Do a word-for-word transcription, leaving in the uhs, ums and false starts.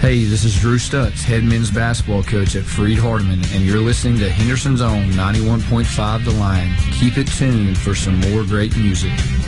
Hey, this is Drew Stutz, head men's basketball coach at Freed Hardeman, and you're listening to Henderson's Own ninety-one point five The Lion. Keep it tuned for some more great music.